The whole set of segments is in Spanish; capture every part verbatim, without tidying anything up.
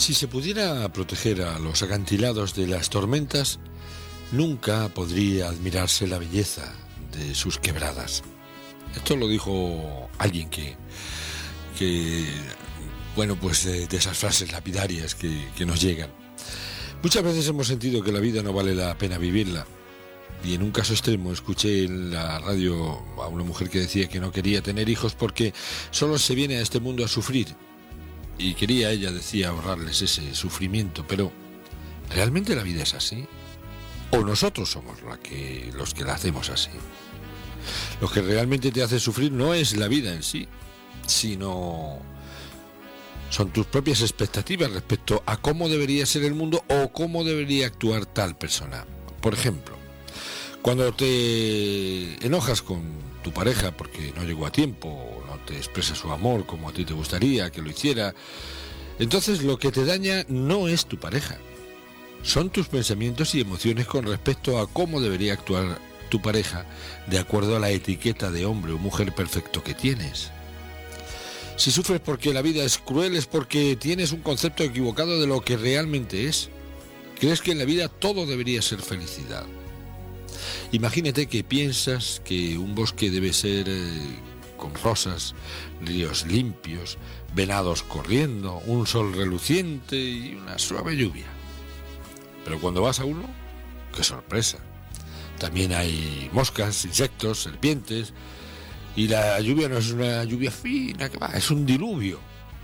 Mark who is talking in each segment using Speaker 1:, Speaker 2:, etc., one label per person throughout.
Speaker 1: Si se pudiera proteger a los acantilados de las tormentas, nunca podría admirarse la belleza de sus quebradas. Esto lo dijo alguien que, que bueno, pues de, de esas frases lapidarias que, que nos llegan. Muchas veces hemos sentido que la vida no vale la pena vivirla. Y en un caso extremo escuché en la radio a una mujer que decía que no quería tener hijos porque solo se viene a este mundo a sufrir. Y quería, ella decía, ahorrarles ese sufrimiento. Pero, ¿realmente la vida es así? ¿O nosotros somos la que, los que la hacemos así? Lo que realmente te hace sufrir no es la vida en sí, sino son tus propias expectativas respecto a cómo debería ser el mundo o cómo debería actuar tal persona. Por ejemplo, cuando te enojas con tu pareja porque no llegó a tiempo o no te expresa su amor como a ti te gustaría que lo hiciera, entonces lo que te daña no es tu pareja, son tus pensamientos y emociones con respecto a cómo debería actuar tu pareja de acuerdo a la etiqueta de hombre o mujer perfecto que tienes. Si sufres porque la vida es cruel es porque tienes un concepto equivocado de lo que realmente es. Crees que en la vida todo debería ser felicidad. Imagínate que piensas que un bosque debe ser eh, con rosas, ríos limpios, venados corriendo, un sol reluciente y una suave lluvia. Pero cuando vas a uno, ¡qué sorpresa! También hay moscas, insectos, serpientes, y la lluvia no es una lluvia fina, que va, es un diluvio.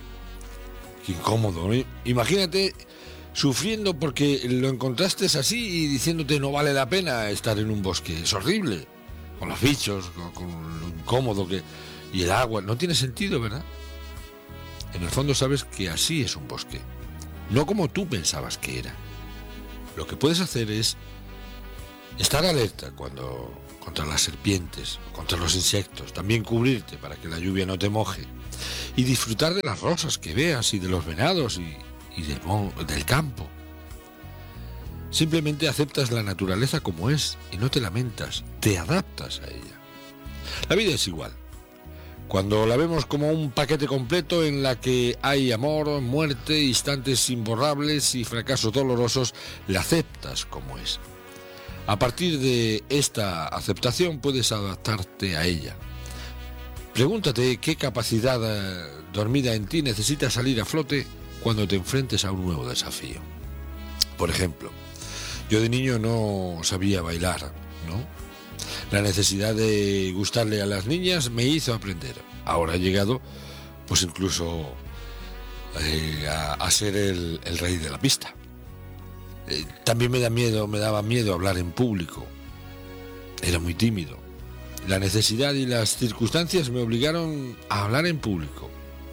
Speaker 1: Qué incómodo, ¿no? Imagínate sufriendo porque lo encontraste así y diciéndote no vale la pena estar en un bosque, es horrible, con los bichos, con, con lo incómodo que... y el agua, no tiene sentido, ¿verdad? En el fondo sabes que así es un bosque, no como tú pensabas que era. Lo que puedes hacer es estar alerta cuando contra las serpientes, contra los insectos, también cubrirte para que la lluvia no te moje y disfrutar de las rosas que veas y de los venados y, y del, del campo. Simplemente aceptas la naturaleza como es y no te lamentas, te adaptas a ella. La vida es igual. Cuando la vemos como un paquete completo en la que hay amor, muerte, instantes imborrables y fracasos dolorosos, la aceptas como es. A partir de esta aceptación puedes adaptarte a ella. Pregúntate qué capacidad eh, dormida en ti necesita salir a flote cuando te enfrentes a un nuevo desafío. Por ejemplo, yo de niño no sabía bailar, ¿no? La necesidad de gustarle a las niñas me hizo aprender. Ahora he llegado, pues incluso eh, a, a ser el, el rey de la pista. Eh, también me da miedo, me daba miedo hablar en público. Era muy tímido. La necesidad y las circunstancias me obligaron a hablar en público.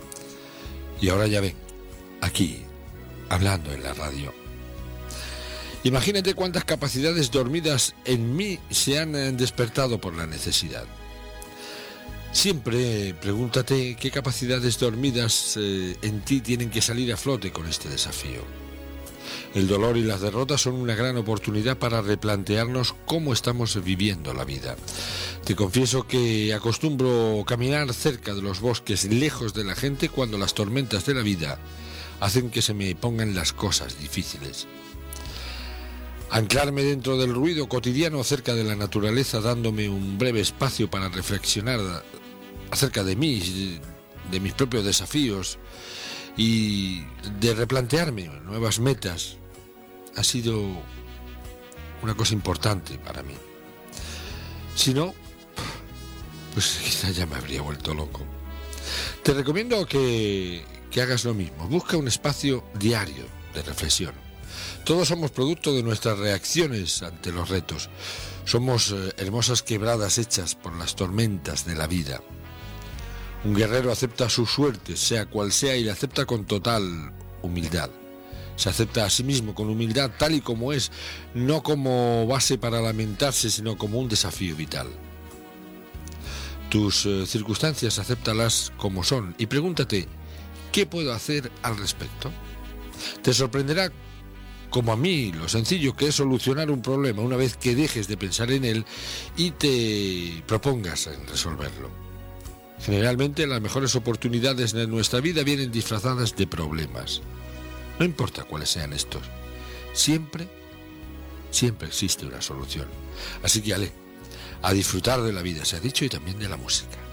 Speaker 1: Y ahora ya ven, aquí, hablando en la radio. Imagínate cuántas capacidades dormidas en mí se han despertado por la necesidad. Siempre pregúntate qué capacidades dormidas eh, en ti tienen que salir a flote con este desafío. El dolor y las derrotas son una gran oportunidad para replantearnos cómo estamos viviendo la vida. Te confieso que acostumbro caminar cerca de los bosques, lejos de la gente, cuando las tormentas de la vida hacen que se me pongan las cosas difíciles. Anclarme dentro del ruido cotidiano cerca de la naturaleza, dándome un breve espacio para reflexionar acerca de mí, de mis propios desafíos y de replantearme nuevas metas, ha sido una cosa importante para mí. Si no, pues quizá ya me habría vuelto loco. Te recomiendo que, que hagas lo mismo. Busca un espacio diario de reflexión. Todos somos producto de nuestras reacciones ante los retos. Somos eh, hermosas quebradas hechas por las tormentas de la vida. Un guerrero acepta su suerte, sea cual sea, y la acepta con total humildad. Se acepta a sí mismo con humildad tal y como es, no como base para lamentarse, sino como un desafío vital. Tus eh, circunstancias acéptalas como son y pregúntate, ¿qué puedo hacer al respecto? Te sorprenderá, como a mí, lo sencillo que es solucionar un problema una vez que dejes de pensar en él y te propongas en resolverlo. Generalmente las mejores oportunidades de nuestra vida vienen disfrazadas de problemas. No importa cuáles sean estos, siempre, siempre existe una solución. Así que, ale, a disfrutar de la vida, se ha dicho, y también de la música.